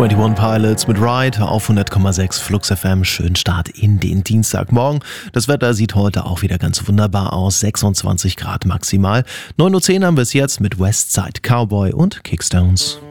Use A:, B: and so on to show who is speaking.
A: 21 Pilots mit Ride auf 100,6 Flux FM. Schönen Start in den Dienstagmorgen. Das Wetter sieht heute auch wieder ganz wunderbar aus. 26 Grad maximal. 9:10 Uhr haben wir es jetzt mit Westside Cowboy und Kickstones.